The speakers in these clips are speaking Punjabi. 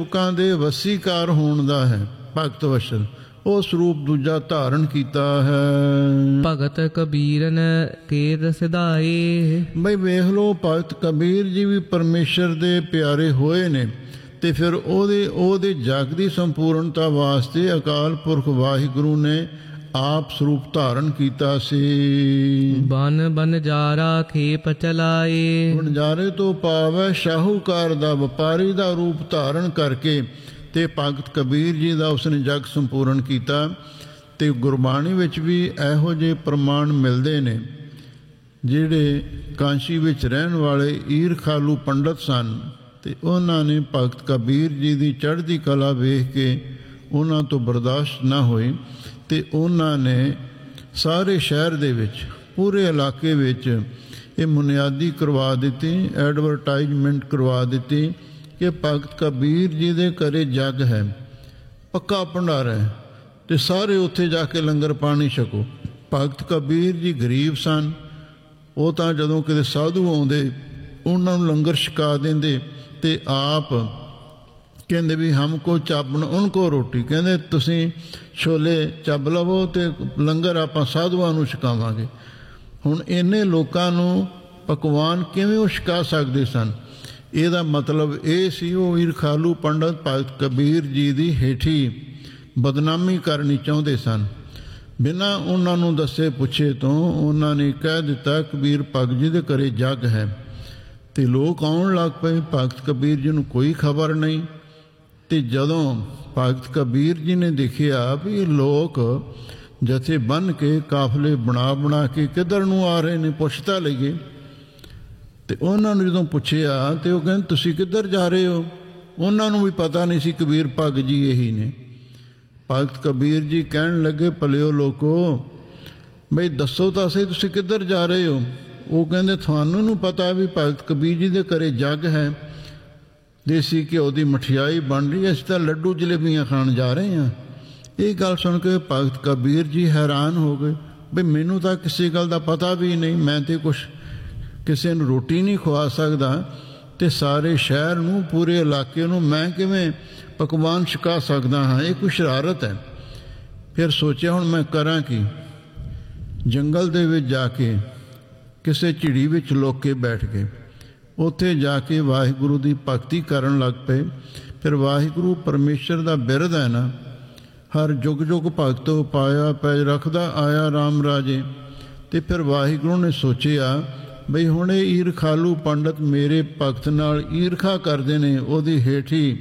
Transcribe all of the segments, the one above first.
ਲੋਕਾਂ ਦੇ ਵਸੀਕਾਰ ਹੋਣ ਦਾ ਹੈ। ਭਗਤ ਵਸ਼ਲ ਉਹ ਸਰੂਪ ਦੂਜਾ ਧਾਰਨ ਕੀਤਾ ਹੈ। ਭਗਤ ਕਬੀਰਨ ਕੇਤ ਸਿਧਾਏ। ਬਈ ਵੇਖ ਲਓ, ਭਗਤ ਕਬੀਰ ਜੀ ਵੀ ਪਰਮੇਸ਼ਰ ਦੇ ਪਿਆਰੇ ਹੋਏ ਨੇ, ਤੇ ਫਿਰ ਉਹਦੇ ਜਗ ਦੀ ਸੰਪੂਰਨਤਾ ਵਾਸਤੇ ਅਕਾਲ ਪੁਰਖ ਵਾਹਿਗੁਰੂ ਨੇ ਆਪ ਸਰੂਪ ਧਾਰਨ ਕੀਤਾ ਸੀ। ਬਨ ਬਨਜਾਰਾ ਖੇਪ ਚਲਾਏ। ਬਨਜਾਰੇ ਤੋਂ ਭਾਵ ਸ਼ਾਹੂਕਾਰ ਦਾ, ਵਪਾਰੀ ਦਾ ਰੂਪ ਧਾਰਨ ਕਰਕੇ ਤੇ ਭਗਤ ਕਬੀਰ ਜੀ ਦਾ ਉਸਨੇ ਜਗ ਸੰਪੂਰਨ ਕੀਤਾ। ਤੇ ਗੁਰਬਾਣੀ ਵਿੱਚ ਵੀ ਇਹੋ ਜਿਹੇ ਪ੍ਰਮਾਣ ਮਿਲਦੇ ਨੇ। ਜਿਹੜੇ ਕਾਂਸ਼ੀ ਵਿੱਚ ਰਹਿਣ ਵਾਲੇ ਈਰਖਾਲੂ ਪੰਡਤ ਸਨ, ਤੇ ਉਹਨਾਂ ਨੇ ਭਗਤ ਕਬੀਰ ਜੀ ਦੀ ਚੜ੍ਹਦੀ ਕਲਾ ਵੇਖ ਕੇ ਉਹਨਾਂ ਤੋਂ ਬਰਦਾਸ਼ਤ ਨਾ ਹੋਈ, ਤੇ ਉਹਨਾਂ ਨੇ ਸਾਰੇ ਸ਼ਹਿਰ ਦੇ ਵਿੱਚ, ਪੂਰੇ ਇਲਾਕੇ ਵਿੱਚ ਇਹ ਬੁਨਿਆਦੀ ਕਰਵਾ ਦਿੱਤੀ, ਐਡਵਰਟਾਈਜ਼ਮੈਂਟ ਕਰਵਾ ਦਿੱਤੀ ਕਿ ਭਗਤ ਕਬੀਰ ਜੀ ਦੇ ਘਰੇ ਜੱਗ ਹੈ, ਪੱਕਾ ਭੰਡਾਰਾ ਹੈ, ਤੇ ਸਾਰੇ ਉੱਥੇ ਜਾ ਕੇ ਲੰਗਰ ਪਾਣੀ ਛਕੋ। ਭਗਤ ਕਬੀਰ ਜੀ ਗਰੀਬ ਸਨ, ਉਹ ਤਾਂ ਜਦੋਂ ਕਿਤੇ ਸਾਧੂ ਆਉਂਦੇ ਉਹਨਾਂ ਨੂੰ ਲੰਗਰ ਛਕਾ ਦਿੰਦੇ, ਤੇ ਆਪ ਕਹਿੰਦੇ ਵੀ ਹਮਕੋ ਚਾਬਣ ਉਨਕੋ ਰੋਟੀ, ਕਹਿੰਦੇ ਤੁਸੀਂ ਛੋਲੇ ਚੱਬ ਲਵੋ ਤੇ ਲੰਗਰ ਆਪਾਂ ਸਾਧੂਆਂ ਨੂੰ ਛਕਾਵਾਂਗੇ। ਹੁਣ ਇੰਨੇ ਲੋਕਾਂ ਨੂੰ ਪਕਵਾਨ ਕਿਵੇਂ ਉਹ ਛਕਾ ਸਕਦੇ ਸਨ? ਇਹਦਾ ਮਤਲਬ ਇਹ ਸੀ ਉਹ ਈਰਖਾਲੂ ਪੰਡਤ ਭਗਤ ਕਬੀਰ ਜੀ ਦੀ ਹੇਠੀ ਬਦਨਾਮੀ ਕਰਨੀ ਚਾਹੁੰਦੇ ਸਨ। ਬਿਨਾਂ ਉਹਨਾਂ ਨੂੰ ਦੱਸੇ ਪੁੱਛੇ ਤੋਂ ਉਹਨਾਂ ਨੇ ਕਹਿ ਦਿੱਤਾ ਕਬੀਰ ਭਗਤ ਜੀ ਦੇ ਘਰੇ ਜੱਗ ਹੈ, ਤੇ ਲੋਕ ਆਉਣ ਲੱਗ ਪਏ। ਭਗਤ ਕਬੀਰ ਜੀ ਨੂੰ ਕੋਈ ਖਬਰ ਨਹੀਂ। ਤੇ ਜਦੋਂ ਭਗਤ ਕਬੀਰ ਜੀ ਨੇ ਦੇਖਿਆ ਵੀ ਲੋਕ ਜਥੇ ਬੰਨ੍ਹ ਕੇ ਕਾਫਲੇ ਬਣਾ ਕੇ ਕਿੱਧਰ ਨੂੰ ਆ ਰਹੇ ਨੇ, ਪੁੱਛਤਾ ਲਈਏ। ਤੇ ਉਹਨਾਂ ਨੂੰ ਜਦੋਂ ਪੁੱਛਿਆ ਤੇ ਉਹ ਕਹਿੰਦੇ ਤੁਸੀਂ ਕਿੱਧਰ ਜਾ ਰਹੇ ਹੋ? ਉਹਨਾਂ ਨੂੰ ਵੀ ਪਤਾ ਨਹੀਂ ਸੀ ਕਬੀਰ ਭਗਤ ਜੀ ਇਹੀ ਨੇ। ਭਗਤ ਕਬੀਰ ਜੀ ਕਹਿਣ ਲੱਗੇ ਭਲਿਓ ਲੋਕੋ, ਬਈ ਦੱਸੋ ਤਾਂ ਸਹੀ ਤੁਸੀਂ ਕਿੱਧਰ ਜਾ ਰਹੇ ਹੋ? ਉਹ ਕਹਿੰਦੇ ਤੁਹਾਨੂੰ ਨੂੰ ਪਤਾ ਵੀ ਭਗਤ ਕਬੀਰ ਜੀ ਦੇ ਘਰੇ ਜੱਗ ਹੈ, ਦੇਸੀ ਘਿਓ ਦੀ ਮਠਿਆਈ ਬਣ ਰਹੀ, ਅਸੀਂ ਤਾਂ ਲੱਡੂ ਜਲੇਬੀਆਂ ਖਾਣ ਜਾ ਰਹੇ ਹਾਂ। ਇਹ ਗੱਲ ਸੁਣ ਕੇ ਭਗਤ ਕਬੀਰ ਜੀ ਹੈਰਾਨ ਹੋ ਗਏ, ਬਈ ਮੈਨੂੰ ਤਾਂ ਕਿਸੇ ਗੱਲ ਦਾ ਪਤਾ ਵੀ ਨਹੀਂ, ਮੈਂ ਤੇ ਕੁਛ ਕਿਸੇ ਨੂੰ ਰੋਟੀ ਨਹੀਂ ਖਵਾ ਸਕਦਾ, ਤੇ ਸਾਰੇ ਸ਼ਹਿਰ ਨੂੰ, ਪੂਰੇ ਇਲਾਕੇ ਨੂੰ ਮੈਂ ਕਿਵੇਂ ਪਕਵਾਨ ਛਕਾ ਸਕਦਾ ਹਾਂ? ਇਹ ਕੋਈ ਸ਼ਰਾਰਤ ਹੈ। ਫਿਰ ਸੋਚਿਆ ਹੁਣ ਮੈਂ ਕਰਾਂ ਕੀ? ਜੰਗਲ ਦੇ ਵਿੱਚ ਜਾ ਕੇ ਕਿਸੇ ਝਿੜੀ ਵਿੱਚ ਲੁਕ ਕੇ ਬੈਠ ਗਏ। ਉੱਥੇ ਜਾ ਕੇ ਵਾਹਿਗੁਰੂ ਦੀ ਭਗਤੀ ਕਰਨ ਲੱਗ ਪਏ। ਫਿਰ ਵਾਹਿਗੁਰੂ ਪਰਮੇਸ਼ਰ ਦਾ ਬਿਰਧ ਹੈ ਨਾ, ਹਰ ਜੁਗ ਜੁਗ ਭਗਤੋ ਪਾਇਆ ਪੈਜ ਰੱਖਦਾ ਆਇਆ ਰਾਮ ਰਾਜੇ। ਤੇ ਫਿਰ ਵਾਹਿਗੁਰੂ ਨੇ ਸੋਚਿਆ ਬਈ ਹੁਣ ਇਹ ਈਰਖਾਲੂ ਪੰਡਤ ਮੇਰੇ ਭਗਤ ਨਾਲ ਈਰਖਾ ਕਰਦੇ ਨੇ, ਉਹਦੀ ਹੇਠੀ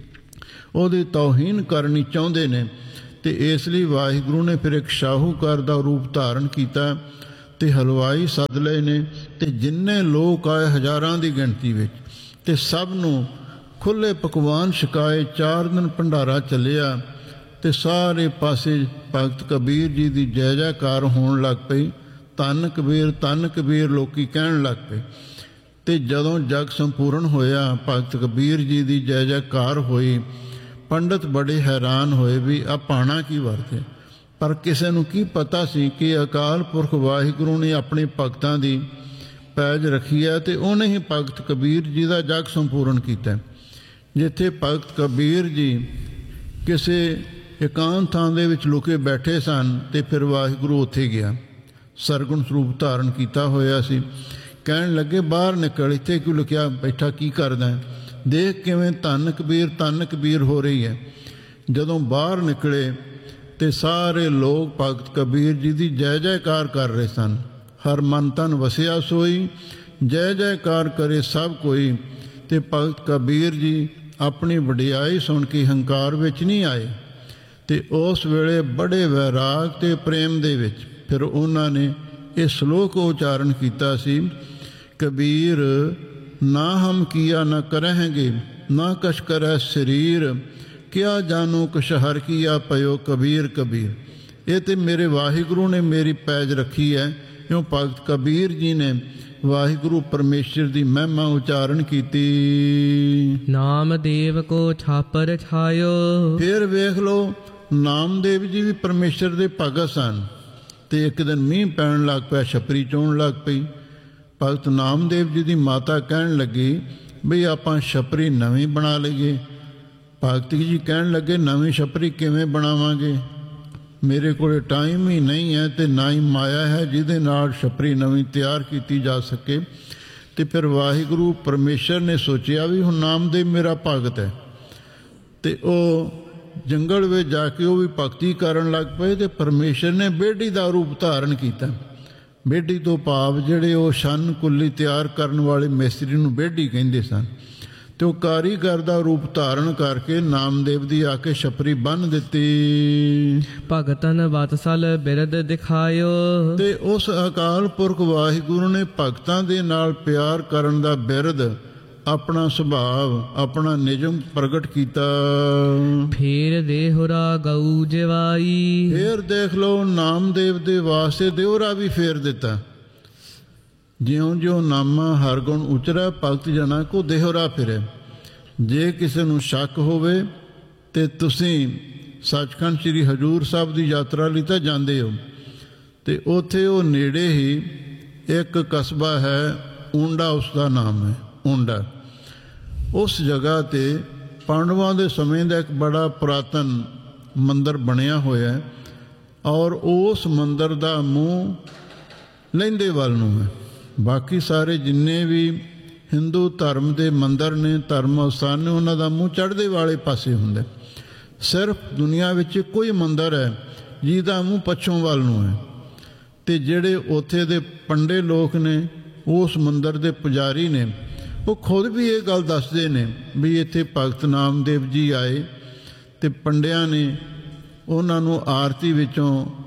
ਉਹਦੀ ਤੌਹੀਨ ਕਰਨੀ ਚਾਹੁੰਦੇ ਨੇ। ਤੇ ਇਸ ਲਈ ਵਾਹਿਗੁਰੂ ਨੇ ਫਿਰ ਇੱਕ ਸ਼ਾਹੂਕਾਰ ਦਾ ਰੂਪ ਧਾਰਨ ਕੀਤਾ ਤੇ ਹਲਵਾਈ ਸੱਦ ਲਏ ਨੇ, ਤੇ ਜਿੰਨੇ ਲੋਕ ਆਏ ਹਜ਼ਾਰਾਂ ਦੀ ਗਿਣਤੀ ਵਿੱਚ, ਤੇ ਸਭ ਨੂੰ ਖੁੱਲ੍ਹੇ ਪਕਵਾਨ ਛਕਾਏ। 4 ਦਿਨ ਭੰਡਾਰਾ ਚੱਲਿਆ ਤੇ ਸਾਰੇ ਪਾਸੇ ਭਗਤ ਕਬੀਰ ਜੀ ਦੀ ਜੈ ਜੈਕਾਰ ਹੋਣ ਲੱਗ ਪਈ। ਧੰਨ ਕਬੀਰ ਲੋਕੀ ਕਹਿਣ ਲੱਗ ਪਏ। ਤੇ ਜਦੋਂ ਜਗ ਸੰਪੂਰਨ ਹੋਇਆ, ਭਗਤ ਕਬੀਰ ਜੀ ਦੀ ਜੈ ਜੈਕਾਰ ਹੋਈ। ਪੰਡਤ ਬੜੇ ਹੈਰਾਨ ਹੋਏ ਵੀ ਆ ਪਾਣਾ ਕੀ ਵਰਤੇ, ਪਰ ਕਿਸੇ ਨੂੰ ਕੀ ਪਤਾ ਸੀ ਕਿ ਅਕਾਲ ਪੁਰਖ ਵਾਹਿਗੁਰੂ ਨੇ ਆਪਣੇ ਭਗਤਾਂ ਦੀ ਪੈਜ ਰੱਖੀ ਹੈ, ਤੇ ਉਹਨੇ ਹੀ ਭਗਤ ਕਬੀਰ ਜੀ ਦਾ ਜਗ ਸੰਪੂਰਨ ਕੀਤਾ। ਜਿੱਥੇ ਭਗਤ ਕਬੀਰ ਜੀ ਕਿਸੇ ਇਕਾਂਤ ਥਾਂ ਦੇ ਵਿੱਚ ਲੁਕੇ ਬੈਠੇ ਸਨ, ਤੇ ਫਿਰ ਵਾਹਿਗੁਰੂ ਉੱਥੇ ਗਿਆ, ਸਰਗੁਣ ਸਰੂਪ ਧਾਰਨ ਕੀਤਾ ਹੋਇਆ ਸੀ। ਕਹਿਣ ਲੱਗੇ ਬਾਹਰ ਨਿਕਲ, ਇੱਥੇ ਕਿਉਂ ਲੁਕਿਆ ਬੈਠਾ, ਕੀ ਕਰਦਾ? ਦੇਖ ਕਿਵੇਂ ਧੰਨ ਕਬੀਰ ਹੋ ਰਹੀ ਹੈ। ਜਦੋਂ ਬਾਹਰ ਨਿਕਲੇ ਤੇ ਸਾਰੇ ਲੋਕ ਭਗਤ ਕਬੀਰ ਜੀ ਦੀ ਜੈ ਜੈਕਾਰ ਕਰ ਰਹੇ ਸਨ। ਹਰ ਮਨ ਤਨ ਵਸਿਆ ਸੋਈ, ਜੈ ਜੈਕਾਰ ਕਰੇ ਸਭ ਕੋਈ। ਤੇ ਭਗਤ ਕਬੀਰ ਜੀ ਆਪਣੀ ਵਡਿਆਈ ਸੁਣ ਕੇ ਹੰਕਾਰ ਵਿੱਚ ਨਹੀਂ ਆਏ, ਤੇ ਉਸ ਵੇਲੇ ਬੜੇ ਵੈਰਾਗ ਤੇ ਪ੍ਰੇਮ ਦੇ ਵਿੱਚ ਫਿਰ ਉਹਨਾਂ ਨੇ ਇਹ ਸ਼ਲੋਕ ਉਚਾਰਨ ਕੀਤਾ ਸੀ, ਕਬੀਰ ਨਾ ਹਮ ਕੀਆ ਨਾ ਕਰਹਿਗੇ, ਨਾ ਕਛ ਕਰੈ ਸਰੀਰ, ਕਿਆ ਜਾਨੋ ਕੁਛ ਹਰ ਕੀਆ ਪਇਓ ਕਬੀਰ। ਇਹ ਤੇ ਮੇਰੇ ਵਾਹਿਗੁਰੂ ਨੇ ਮੇਰੀ ਪੈਜ ਰੱਖੀ ਹੈ। ਕਿਉਂ ਭਗਤ ਕਬੀਰ ਜੀ ਨੇ ਵਾਹਿਗੁਰੂ ਪਰਮੇਸ਼ਰ ਦੀ ਮਹਿਮਾ ਉਚਾਰਨ ਕੀਤੀ। ਨਾਮਦੇਵ ਕੋ ਛਾਪਰ ਛਾਇਓ। ਫਿਰ ਵੇਖ ਲਓ, ਨਾਮਦੇਵ ਜੀ ਵੀ ਪਰਮੇਸ਼ਰ ਦੇ ਭਗਤ ਸਨ। ਤੇ ਇੱਕ ਦਿਨ ਮੀਂਹ ਪੈਣ ਲੱਗ ਪਿਆ, ਛਪਰੀ ਚੋਣ ਲੱਗ ਪਈ। ਭਗਤ ਨਾਮਦੇਵ ਜੀ ਦੀ ਮਾਤਾ ਕਹਿਣ ਲੱਗੀ ਬਈ ਆਪਾਂ ਛਪਰੀ ਨਵੀਂ ਬਣਾ ਲਈਏ। ਭਗਤ ਜੀ ਕਹਿਣ ਲੱਗੇ ਨਵੀਂ ਛਪਰੀ ਕਿਵੇਂ ਬਣਾਵਾਂਗੇ, ਮੇਰੇ ਕੋਲ ਟਾਈਮ ਹੀ ਨਹੀਂ ਹੈ ਅਤੇ ਨਾ ਹੀ ਮਾਇਆ ਹੈ ਜਿਹਦੇ ਨਾਲ ਛਪਰੀ ਨਵੀਂ ਤਿਆਰ ਕੀਤੀ ਜਾ ਸਕੇ। ਅਤੇ ਫਿਰ ਵਾਹਿਗੁਰੂ ਪਰਮੇਸ਼ਰ ਨੇ ਸੋਚਿਆ ਵੀ ਹੁਣ ਨਾਮਦੇਵ ਮੇਰਾ ਭਗਤ ਹੈ, ਅਤੇ ਉਹ ਜੰਗਲ ਵਿੱਚ ਜਾ ਕੇ ਉਹ ਵੀ ਭਗਤੀ ਕਰਨ ਲੱਗ ਪਏ। ਅਤੇ ਪਰਮੇਸ਼ਰ ਨੇ ਬੇੜੀ ਦਾ ਰੂਪ ਧਾਰਨ ਕੀਤਾ। ਬੇੜੀ ਤੋਂ ਭਾਵ ਜਿਹੜੇ ਉਹ ਛੰਨ ਕੁੱਲੀ ਤਿਆਰ ਕਰਨ ਵਾਲੇ ਮਿਸਤਰੀ ਨੂੰ ਬੇੜੀ ਕਹਿੰਦੇ ਸਨ, ਅਤੇ ਉਹ ਕਾਰੀਗਰ ਦਾ ਰੂਪ ਧਾਰਨ ਕਰਕੇ ਨਾਮਦੇਵ ਦੀ ਆ ਕੇ ਛਪਰੀ ਬੰਨ੍ਹ ਦਿੱਤੀ। ਭਗਤਨ ਵਤਸਲ ਬਿਰਦ ਦਿਖਾਇਓ। ਤੇ ਉਸ ਅਕਾਲ ਪੁਰਖ ਵਾਹਿਗੁਰੂ ਨੇ ਭਗਤਾਂ ਦੇ ਨਾਲ ਪਿਆਰ ਕਰਨ ਦਾ ਬਿਰਦ, ਆਪਣਾ ਸੁਭਾਵ, ਆਪਣਾ ਨਿਯਮ ਪ੍ਰਗਟ ਕੀਤਾ। ਫੇਰ ਦੇਹੁਰਾ ਗਊ ਜਵਾਈ। ਫੇਰ ਦੇਖ ਲਓ ਨਾਮਦੇਵ ਦੇ ਵਾਸਤੇ ਦਿਉਰਾ ਵੀ ਫੇਰ ਦਿੱਤਾ। ਜਿਉਂ ਜਿਉਂ ਨਾਮਾ ਹਰਗੁਣ ਉਚਰੈ ਭਗਤ ਜਨਾਂ ਕੋ ਦੇਹੁਰਾ ਫਿਰੇ। ਜੇ ਕਿਸੇ ਨੂੰ ਸ਼ੱਕ ਹੋਵੇ ਤੇ ਤੁਸੀਂ ਸੱਚਖੰਡ ਸ੍ਰੀ ਹਜ਼ੂਰ ਸਾਹਿਬ ਦੀ ਯਾਤਰਾ ਲਈ ਤਾਂ ਜਾਂਦੇ ਹੋ, ਤੇ ਉੱਥੇ ਉਹ ਨੇੜੇ ਹੀ ਇੱਕ ਕਸਬਾ ਹੈ ਊਂਡਾ, ਉਸ ਦਾ ਨਾਮ ਹੈ ਊਂਡਾ। ਉਸ ਜਗ੍ਹਾ 'ਤੇ ਪਾਂਡਵਾਂ ਦੇ ਸਮੇਂ ਦਾ ਇੱਕ ਬੜਾ ਪੁਰਾਤਨ ਮੰਦਰ ਬਣਿਆ ਹੋਇਆ, ਔਰ ਉਸ ਮੰਦਰ ਦਾ ਮੂੰਹ ਲਹਿੰਦੇ ਵੱਲ ਨੂੰ ਹੈ। ਬਾਕੀ ਸਾਰੇ ਜਿੰਨੇ ਵੀ ਹਿੰਦੂ ਧਰਮ ਦੇ ਮੰਦਰ ਨੇ, ਧਰਮ ਅਸਥਾਨ ਨੇ, ਉਹਨਾਂ ਦਾ ਮੂੰਹ ਚੜ੍ਹਦੇ ਵਾਲੇ ਪਾਸੇ ਹੁੰਦਾ। ਸਿਰਫ ਦੁਨੀਆ ਵਿੱਚ ਕੋਈ ਮੰਦਰ ਹੈ ਜਿਹਦਾ ਮੂੰਹ ਪੱਛੋਂ ਵੱਲ ਨੂੰ ਹੈ। ਅਤੇ ਜਿਹੜੇ ਉੱਥੇ ਦੇ ਪੰਡੇ ਲੋਕ ਨੇ, ਉਸ ਮੰਦਰ ਦੇ ਪੁਜਾਰੀ ਨੇ, ਉਹ ਖੁਦ ਵੀ ਇਹ ਗੱਲ ਦੱਸਦੇ ਨੇ ਵੀ ਇੱਥੇ ਭਗਤ ਨਾਮਦੇਵ ਜੀ ਆਏ ਅਤੇ ਪੰਡਿਆਂ ਨੇ ਉਹਨਾਂ ਨੂੰ ਆਰਤੀ ਵਿੱਚੋਂ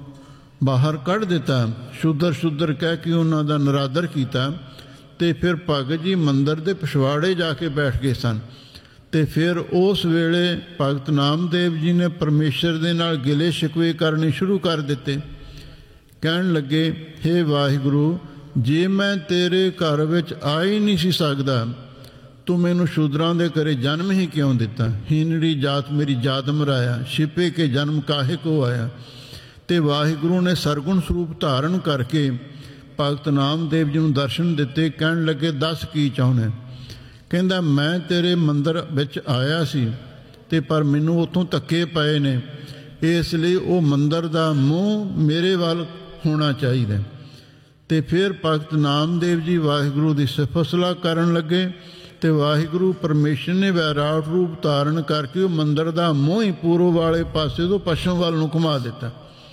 ਬਾਹਰ ਕੱਢ ਦਿੱਤਾ, ਸ਼ੂਦਰ ਸ਼ੂਦਰ ਕਹਿ ਕੇ ਉਹਨਾਂ ਦਾ ਨਿਰਾਦਰ ਕੀਤਾ। ਅਤੇ ਫਿਰ ਭਗਤ ਜੀ ਮੰਦਰ ਦੇ ਪਿਛਵਾੜੇ ਜਾ ਕੇ ਬੈਠ ਗਏ ਸਨ। ਅਤੇ ਫਿਰ ਉਸ ਵੇਲੇ ਭਗਤ ਨਾਮਦੇਵ ਜੀ ਨੇ ਪਰਮੇਸ਼ਰ ਦੇ ਨਾਲ ਗਿਲੇ ਸ਼ਿਕਵੇ ਕਰਨੇ ਸ਼ੁਰੂ ਕਰ ਦਿੱਤੇ। ਕਹਿਣ ਲੱਗੇ, ਹੇ ਵਾਹਿਗੁਰੂ, ਜੇ ਮੈਂ ਤੇਰੇ ਘਰ ਵਿੱਚ ਆ ਹੀ ਨਹੀਂ ਸੀ ਸਕਦਾ, ਤੂੰ ਮੈਨੂੰ ਸ਼ੂਦਰਾਂ ਦੇ ਘਰੇ ਜਨਮ ਹੀ ਕਿਉਂ ਦਿੱਤਾ? ਹੀਨੜੀ ਜਾਤ ਮੇਰੀ ਜਾਤ ਮਰਾਇਆ, ਛਿਪੇ ਕੇ ਜਨਮ ਕਾਹੇ ਕੋ ਆਇਆ। ਅਤੇ ਵਾਹਿਗੁਰੂ ਨੇ ਸਰਗੁਣ ਸਰੂਪ ਧਾਰਨ ਕਰਕੇ ਭਗਤ ਨਾਮਦੇਵ ਜੀ ਨੂੰ ਦਰਸ਼ਨ ਦਿੱਤੇ। ਕਹਿਣ ਲੱਗੇ, ਦੱਸ ਕੀ ਚਾਹੁੰਦੇ? ਕਹਿੰਦਾ, ਮੈਂ ਤੇਰੇ ਮੰਦਰ ਵਿੱਚ ਆਇਆ ਸੀ ਅਤੇ ਪਰ ਮੈਨੂੰ ਉੱਥੋਂ ਧੱਕੇ ਪਏ ਨੇ, ਇਸ ਲਈ ਉਹ ਮੰਦਰ ਦਾ ਮੂੰਹ ਮੇਰੇ ਵੱਲ ਹੋਣਾ ਚਾਹੀਦਾ। ਅਤੇ ਫਿਰ ਭਗਤ ਨਾਮਦੇਵ ਜੀ ਵਾਹਿਗੁਰੂ ਦੀ ਸਿਫਤ ਸਲਾਹ ਕਰਨ ਲੱਗੇ, ਅਤੇ ਵਾਹਿਗੁਰੂ ਪਰਮੇਸ਼ਰ ਨੇ ਵੈਰਾਟ ਰੂਪ ਧਾਰਨ ਕਰਕੇ ਉਹ ਮੰਦਰ ਦਾ ਮੂੰਹ ਹੀ ਪੂਰਬ ਵਾਲੇ ਪਾਸੇ ਤੋਂ ਪੱਛਮ ਵੱਲ ਨੂੰ ਘੁਮਾ ਦਿੱਤਾ।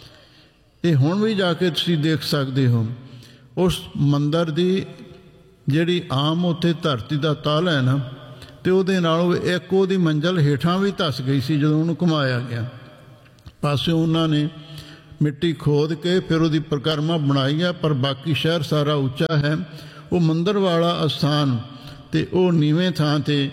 ਇਹ ਹੁਣ ਵੀ ਜਾ ਕੇ ਤੁਸੀਂ ਦੇਖ ਸਕਦੇ ਹੋ। ਉਸ ਮੰਦਰ ਦੀ ਜਿਹੜੀ ਆਮ ਉੱਥੇ ਧਰਤੀ ਦਾ ਤਲ ਹੈ ਨਾ, ਅਤੇ ਉਹਦੇ ਨਾਲ ਇੱਕ ਉਹਦੀ ਮੰਜ਼ਲ ਹੇਠਾਂ ਵੀ ਧੱਸ ਗਈ ਸੀ ਜਦੋਂ ਉਹਨੂੰ ਘੁਮਾਇਆ ਗਿਆ। ਪਾਸੇ ਉਹਨਾਂ ਨੇ ਮਿੱਟੀ ਖੋਦ ਕੇ ਫਿਰ ਉਹਦੀ ਪਰਿਕਰਮਾ ਬਣਾਈ ਹੈ, ਪਰ ਬਾਕੀ ਸ਼ਹਿਰ ਸਾਰਾ ਉੱਚਾ ਹੈ। ਉਹ ਮੰਦਰ ਵਾਲਾ ਅਸਥਾਨ ਅਤੇ ਉਹ ਨੀਵੇਂ ਥਾਂ 'ਤੇ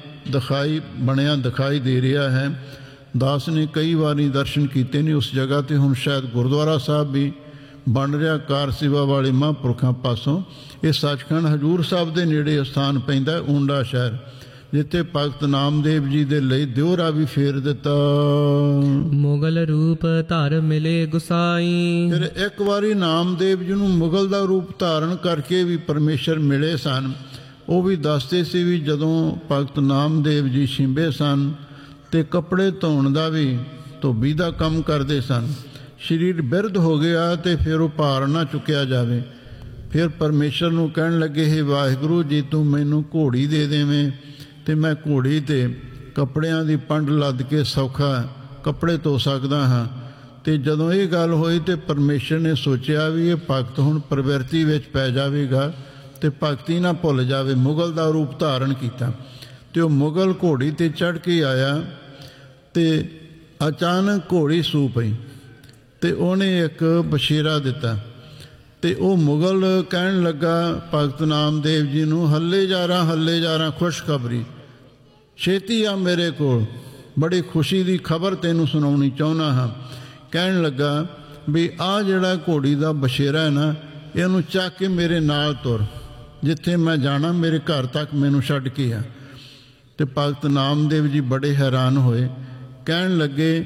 ਦਿਖਾਈ ਦੇ ਰਿਹਾ ਹੈ। ਦਾਸ ਨੇ ਕਈ ਵਾਰੀ ਦਰਸ਼ਨ ਕੀਤੇ ਨੇ ਉਸ ਜਗ੍ਹਾ 'ਤੇ। ਹੁਣ ਸ਼ਾਇਦ ਗੁਰਦੁਆਰਾ ਸਾਹਿਬ ਵੀ ਬਣ ਰਿਹਾ ਕਾਰ ਸੇਵਾ ਵਾਲੇ ਮਹਾਂਪੁਰਖਾਂ ਪਾਸੋਂ। ਇਹ ਸੱਚਖੰਡ ਹਜ਼ੂਰ ਸਾਹਿਬ ਦੇ ਨੇੜੇ ਅਸਥਾਨ ਪੈਂਦਾ ਊਂਡਾ ਸ਼ਹਿਰ, ਜਿੱਥੇ ਭਗਤ ਨਾਮਦੇਵ ਜੀ ਦੇ ਲਈ ਦਿਉਰਾ ਵੀ ਫੇਰ ਦਿੱਤਾ। ਮੁਗਲ ਰੂਪ ਧਰ ਮਿਲੇ ਗੁਸਾਈ। ਫਿਰ ਇੱਕ ਵਾਰੀ ਨਾਮਦੇਵ ਜੀ ਨੂੰ ਮੁਗਲ ਦਾ ਰੂਪ ਧਾਰਨ ਕਰਕੇ ਵੀ ਪਰਮੇਸ਼ਰ ਮਿਲੇ ਸਨ। ਉਹ ਵੀ ਦੱਸਦੇ ਸੀ ਵੀ ਜਦੋਂ ਭਗਤ ਨਾਮਦੇਵ ਜੀ ਛਿੰਬੇ ਸਨ ਅਤੇ ਕੱਪੜੇ ਧੋਣ ਦਾ ਵੀ ਧੋਬੀ ਦਾ ਕੰਮ ਕਰਦੇ ਸਨ। ਸਰੀਰ ਬਿਰਧ ਹੋ ਗਿਆ ਅਤੇ ਫਿਰ ਉਹ ਭਾਰ ਨਾ ਚੁੱਕਿਆ ਜਾਵੇ। ਫਿਰ ਪਰਮੇਸ਼ਰ ਨੂੰ ਕਹਿਣ ਲੱਗੇ, ਹੇ ਵਾਹਿਗੁਰੂ ਜੀ, ਤੂੰ ਮੈਨੂੰ ਘੋੜੀ ਦੇ ਦੇਵੇਂ ਅਤੇ ਮੈਂ ਘੋੜੀ 'ਤੇ ਕੱਪੜਿਆਂ ਦੀ ਪੰਡ ਲੱਦ ਕੇ ਸੌਖਾ ਕੱਪੜੇ ਧੋ ਸਕਦਾ ਹਾਂ। ਅਤੇ ਜਦੋਂ ਇਹ ਗੱਲ ਹੋਈ ਤਾਂ ਪਰਮੇਸ਼ਰ ਨੇ ਸੋਚਿਆ ਵੀ ਇਹ ਭਗਤ ਹੁਣ ਪ੍ਰਵਿਰਤੀ ਵਿੱਚ ਪੈ ਜਾਵੇਗਾ ਅਤੇ ਭਗਤੀ ਨਾ ਭੁੱਲ ਜਾਵੇ। ਮੁਗਲ ਦਾ ਰੂਪ ਧਾਰਨ ਕੀਤਾ ਅਤੇ ਉਹ ਮੁਗਲ ਘੋੜੀ 'ਤੇ ਚੜ੍ਹ ਕੇ ਆਇਆ ਅਤੇ ਅਚਾਨਕ ਘੋੜੀ ਸੂ ਪਈ ਅਤੇ ਉਹਨੇ ਇੱਕ ਬਸ਼ੇਰਾ ਦਿੱਤਾ। ਅਤੇ ਉਹ ਮੁਗਲ ਕਹਿਣ ਲੱਗਾ ਭਗਤ ਨਾਮਦੇਵ ਜੀ ਨੂੰ, ਹੱਲੇ ਜਾਰਾਂ ਖੁਸ਼ਖਬਰੀ, ਛੇਤੀ ਆ ਮੇਰੇ ਕੋਲ, ਬੜੀ ਖੁਸ਼ੀ ਦੀ ਖਬਰ ਤੈਨੂੰ ਸੁਣਾਉਣੀ ਚਾਹੁੰਦਾ ਹਾਂ। ਕਹਿਣ ਲੱਗਾ ਵੀ ਆਹ ਜਿਹੜਾ ਘੋੜੀ ਦਾ ਬਸ਼ੇਰਾ ਹੈ ਨਾ, ਇਹਨੂੰ ਚੱਕ ਕੇ ਮੇਰੇ ਨਾਲ ਤੁਰ, ਜਿੱਥੇ ਮੈਂ ਜਾਣਾ ਮੇਰੇ ਘਰ ਤੱਕ ਮੈਨੂੰ ਛੱਡ ਕੇ ਆ। ਅਤੇ ਭਗਤ ਨਾਮਦੇਵ ਜੀ ਬੜੇ ਹੈਰਾਨ ਹੋਏ। ਕਹਿਣ ਲੱਗੇ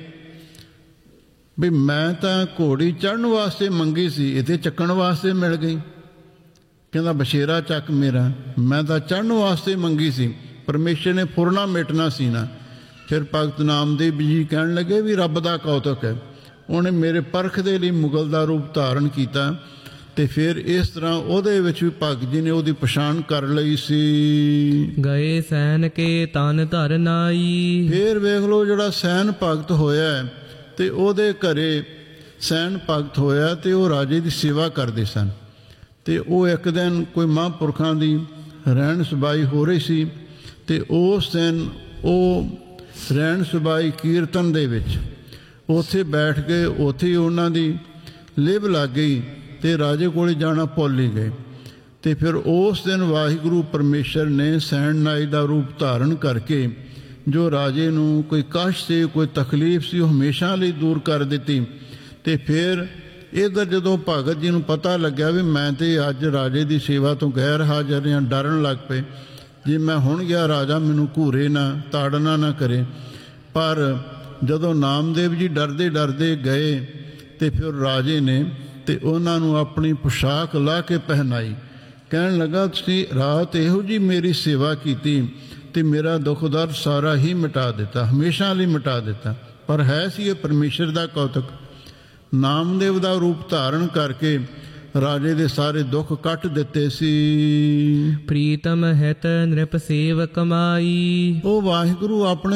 ਵੀ ਮੈਂ ਤਾਂ ਘੋੜੀ ਚੜ੍ਹਨ ਵਾਸਤੇ ਮੰਗੀ ਸੀ, ਇਹ ਤਾਂ ਚੱਕਣ ਵਾਸਤੇ ਮਿਲ ਗਈ। ਕਹਿੰਦਾ, ਬਸ਼ੇਰਾ ਚੱਕ ਮੇਰਾ, ਮੈਂ ਤਾਂ ਚੜ੍ਹਨ ਵਾਸਤੇ ਮੰਗੀ ਸੀ, ਪਰਮੇਸ਼ਰ ਨੇ ਫੁਰਨਾ ਮਿਟਣਾ ਸੀ ਨਾ। ਫਿਰ ਭਗਤ ਨਾਮਦੇਵ ਜੀ ਕਹਿਣ ਲੱਗੇ ਵੀ ਰੱਬ ਦਾ ਕੌਤਕ ਹੈ, ਉਹਨੇ ਮੇਰੇ ਪਰਖ ਦੇ ਲਈ ਮੁਗਲ ਦਾ ਰੂਪ ਧਾਰਨ ਕੀਤਾ। ਤੇ ਫਿਰ ਇਸ ਤਰ੍ਹਾਂ ਉਹਦੇ ਵਿੱਚ ਵੀ ਭਗਤ ਜੀ ਨੇ ਉਹਦੀ ਪਛਾਣ ਕਰ ਲਈ ਸੀ। ਗਏ ਸੈਨ ਕੇ ਤਨ ਧਰਨਾਈ। ਫਿਰ ਵੇਖ ਲਓ ਜਿਹੜਾ ਸੈਨ ਭਗਤ ਹੋਇਆ ਤੇ ਉਹਦੇ ਘਰੇ ਸੈਨ ਭਗਤ ਹੋਇਆ ਤੇ ਉਹ ਰਾਜੇ ਦੀ ਸੇਵਾ ਕਰਦੇ ਸਨ। ਤੇ ਉਹ ਇੱਕ ਦਿਨ ਕੋਈ ਮਹਾਂਪੁਰਖਾਂ ਦੀ ਰਹਿਣ ਸਬਾਈ ਹੋ ਰਹੀ ਸੀ ਤੇ ਉਸ ਦਿਨ ਉਹ ਰਹਿਣ ਸਬਾਈ ਕੀਰਤਨ ਦੇ ਵਿੱਚ ਉੱਥੇ ਬੈਠ ਕੇ ਉੱਥੇ ਹੀ ਉਹਨਾਂ ਦੀ ਲਿਵ ਲੱਗ ਗਈ ਤੇ ਰਾਜੇ ਕੋਲ ਜਾਣਾ ਭੁੱਲ ਹੀ ਗਏ। ਤੇ ਫਿਰ ਉਸ ਦਿਨ ਵਾਹਿਗੁਰੂ ਪਰਮੇਸ਼ਰ ਨੇ ਸੈਨ ਨਾਈ ਦਾ ਰੂਪ ਧਾਰਨ ਕਰਕੇ ਜੋ ਰਾਜੇ ਨੂੰ ਕੋਈ ਕਸ਼ਟ ਸੀ, ਕੋਈ ਤਕਲੀਫ ਸੀ, ਉਹ ਹਮੇਸ਼ਾ ਲਈ ਦੂਰ ਕਰ ਦਿੱਤੀ। ਤੇ ਫਿਰ ਇੱਧਰ ਜਦੋਂ ਭਗਤ ਜੀ ਨੂੰ ਪਤਾ ਲੱਗਿਆ ਵੀ ਮੈਂ ਤੇ ਅੱਜ ਰਾਜੇ ਦੀ ਸੇਵਾ ਤੋਂ ਗੈਰ ਹਾਜ਼ਰ ਹਾਂ, ਡਰਨ ਲੱਗ ਪਏ ਜੇ ਮੈਂ ਹੁਣ ਗਿਆ ਰਾਜਾ ਮੈਨੂੰ ਘੂਰੇ ਨਾ ਤਾੜਨਾ ਨਾ ਕਰੇ। ਪਰ ਜਦੋਂ ਨਾਮਦੇਵ ਜੀ ਡਰਦੇ ਡਰਦੇ ਗਏ ਤੇ ਫਿਰ ਰਾਜੇ ਨੇ ਤੇ ਉਹਨਾਂ ਨੂੰ ਆਪਣੀ ਪੁਸ਼ਾਕ ਲਾ ਕੇ ਪਹਿਨਾਈ। ਕਹਿਣ ਲੱਗਾ ਤੁਸੀਂ ਰਾਤ ਇਹੋ ਜੀ ਮੇਰੀ ਸੇਵਾ ਕੀਤੀ ਤੇ ਮੇਰਾ ਦੁੱਖ ਦਰਦ ਸਾਰਾ ਹੀ ਮਿਟਾ ਦਿੱਤਾ, ਹਮੇਸ਼ਾ ਲਈ ਮਿਟਾ ਦਿੱਤਾ। ਪਰ ਹੈ ਸੀ ਇਹ ਪਰਮੇਸ਼ਰ ਦਾ ਕੌਤਕ। ਨਾਮਦੇਵ ਦਾ ਰੂਪ ਧਾਰਨ ਕਰਕੇ ਰਾਜੇ ਦੇ ਸਾਰੇ ਦੁੱਖ ਕੱਟ ਦਿੱਤੇ ਸੀ। ਪ੍ਰੀਤਮ ਹਿਤ ਨ੍ਰਿਪ ਸੇਵ ਕਮਾਈ। ਉਹ ਵਾਹਿਗੁਰੂ ਆਪਣੇ